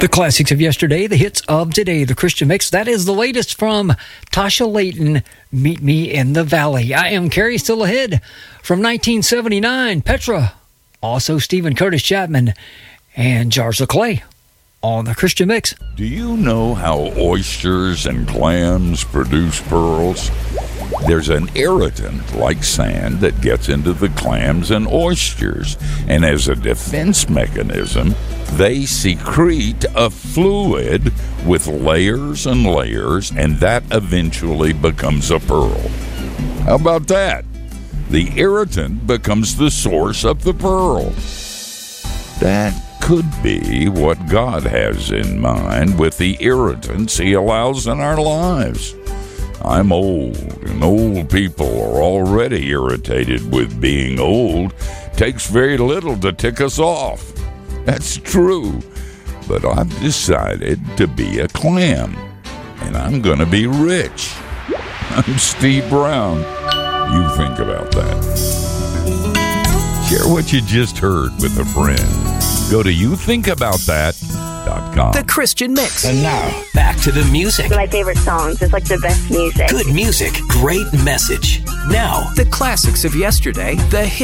The classics of yesterday, the hits of today, the Christian Mix. That is the latest from Tasha Layton, Meet Me in the Valley. I am Carrie, still ahead from 1979, Petra. Also Stephen Curtis Chapman and Jars of Clay on the Christian Mix. Do you know how oysters and clams produce pearls? There's an irritant like sand that gets into the clams and oysters, and as a defense mechanism, they secrete a fluid with layers and layers, and that eventually becomes a pearl. How about that? The irritant becomes the source of the pearl. That could be what God has in mind with the irritants he allows in our lives. I'm old, and old people are already irritated with being old. Takes very little to tick us off. That's true. But I've decided to be a clam, and I'm going to be rich. I'm Steve Brown. You think about that. Share what you just heard with a friend. Go to youthinkaboutthat.com. The Christian Mix. And now, back to the music. My favorite songs. It's like the best music. Good music, great message. Now, the classics of yesterday, the hits.